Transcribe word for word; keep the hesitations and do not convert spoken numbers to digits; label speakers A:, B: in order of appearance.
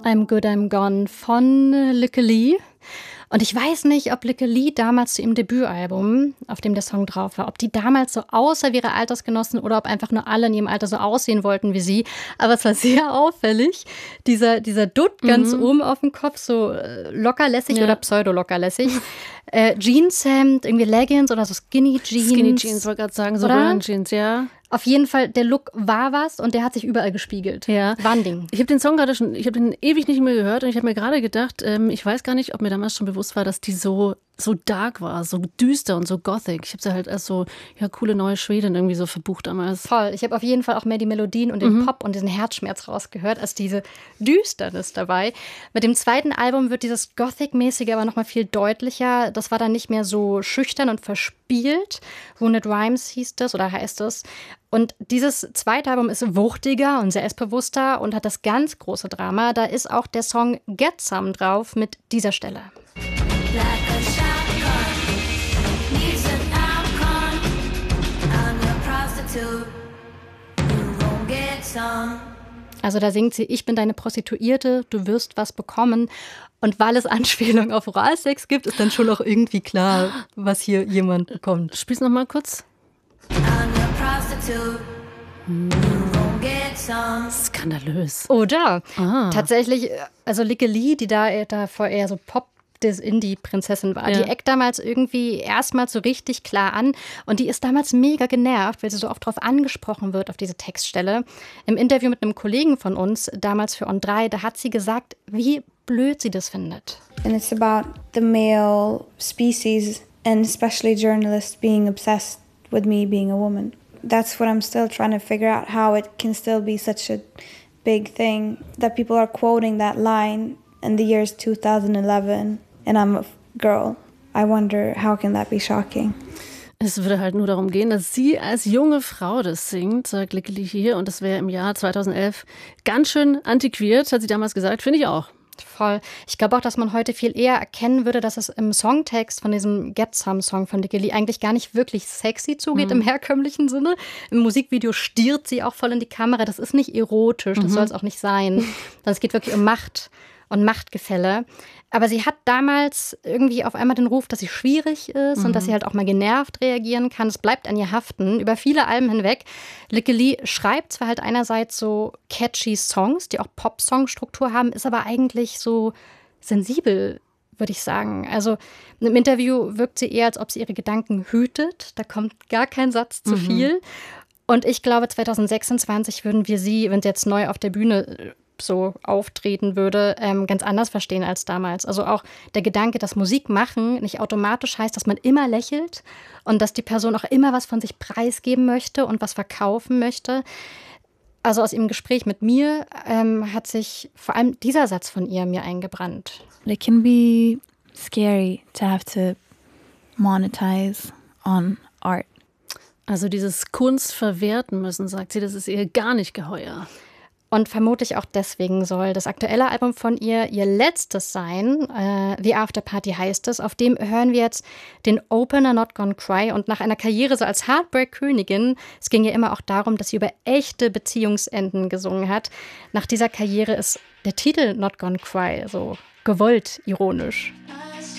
A: I'm Good, I'm Gone von Lykke Li. Und ich weiß nicht, ob Lykke Li damals zu ihrem Debütalbum, auf dem der Song drauf war, ob die damals so aussah wie ihre Altersgenossen oder ob einfach nur alle in ihrem Alter so aussehen wollten wie sie. Aber es war sehr auffällig. Dieser, dieser Dutt ganz mhm. oben auf dem Kopf, so lockerlässig ja. oder pseudo-lockerlässig. äh, Jeanshemd, irgendwie Leggings oder so Skinny Jeans.
B: Skinny Jeans, wollte gerade sagen, so Röhrenjeans, ja.
A: Auf jeden Fall, der Look war was und der hat sich überall gespiegelt.
B: Ja.
A: War ein Ding.
B: Ich habe den Song gerade schon, ich habe den ewig nicht mehr gehört und ich habe mir gerade gedacht, ähm, ich weiß gar nicht, ob mir damals schon bewusst war, dass die so so dark war, so düster und so gothic. Ich habe sie halt als so, ja, coole neue Schwedin irgendwie so verbucht damals.
A: Voll. Ich habe auf jeden Fall auch mehr die Melodien und den mhm. Pop und diesen Herzschmerz rausgehört, als diese Düsternis dabei. Mit dem zweiten Album wird dieses Gothic-mäßige aber nochmal viel deutlicher. Das war dann nicht mehr so schüchtern und verspielt. Wounded Rhymes hieß das oder heißt es. Und dieses zweite Album ist wuchtiger und selbstbewusster und hat das ganz große Drama. Da ist auch der Song Get Some drauf mit dieser Stelle. Also da singt sie, ich bin deine Prostituierte, du wirst was bekommen. Und weil es Anspielung auf Oralsex gibt, ist dann schon auch irgendwie klar, was hier jemand bekommt.
B: Spiel's noch mal kurz. Skandalös.
A: Oder?
B: Ah.
A: Tatsächlich, also Lykke Li, die da davor eher so Pop des Indie-Prinzessin war. Ja. Die eckt damals irgendwie erstmal so richtig klar an und die ist damals mega genervt, weil sie so oft drauf angesprochen wird, auf diese Textstelle. Im Interview mit einem Kollegen von uns, damals für On drei, da hat sie gesagt, wie blöd sie das findet.
C: And it's about the male species and especially journalists being obsessed with me being a woman. That's what I'm still trying to figure out, how it can still be such a big thing that people are quoting that line in the years two thousand eleven. And I'm a girl. I wonder, how can that be shocking?
B: Es würde halt nur darum gehen, dass sie als junge Frau das singt, sagt Lykke Li hier. Und das wäre im Jahr zweitausendelf ganz schön antiquiert, hat sie damals gesagt. Finde ich auch.
A: Voll. Ich glaube auch, dass man heute viel eher erkennen würde, dass es im Songtext von diesem Get Some Song von Lykke Li eigentlich gar nicht wirklich sexy zugeht mhm. im herkömmlichen Sinne. Im Musikvideo stiert sie auch voll in die Kamera. Das ist nicht erotisch, das mhm. soll es auch nicht sein. Sondern es geht wirklich um Macht und Machtgefälle. Aber sie hat damals irgendwie auf einmal den Ruf, dass sie schwierig ist mhm. und dass sie halt auch mal genervt reagieren kann. Es bleibt an ihr haften, über viele Alben hinweg. Lykke Li schreibt zwar halt einerseits so catchy Songs, die auch Pop-Song-Struktur haben, ist aber eigentlich so sensibel, würde ich sagen. Also im Interview wirkt sie eher, als ob sie ihre Gedanken hütet. Da kommt gar kein Satz zu mhm. viel. Und ich glaube, zweitausendsechsundzwanzig würden wir sie, wenn sie jetzt neu auf der Bühne so auftreten würde, ähm, ganz anders verstehen als damals. Also auch der Gedanke, dass Musik machen nicht automatisch heißt, dass man immer lächelt und dass die Person auch immer was von sich preisgeben möchte und was verkaufen möchte. Also aus ihrem Gespräch mit mir ähm, hat sich vor allem dieser Satz von ihr mir eingebrannt.
D: It can be scary to have to monetize on art.
B: Also dieses Kunst verwerten müssen, sagt sie, das ist ihr gar nicht geheuer.
A: Und vermutlich auch deswegen soll das aktuelle Album von ihr ihr letztes sein. Äh, The After Party heißt es. Auf dem hören wir jetzt den Opener Not Gonna Cry. Und nach einer Karriere so als Heartbreak-Königin, es ging ja immer auch darum, dass sie über echte Beziehungsenden gesungen hat. Nach dieser Karriere ist der Titel Not Gonna Cry so gewollt ironisch.